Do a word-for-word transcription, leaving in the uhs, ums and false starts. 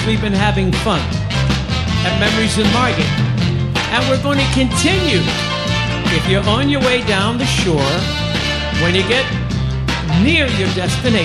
We've been having fun at Memories in Margate, and we're going to continue. If you're on your way down the shore, when you get near your destination,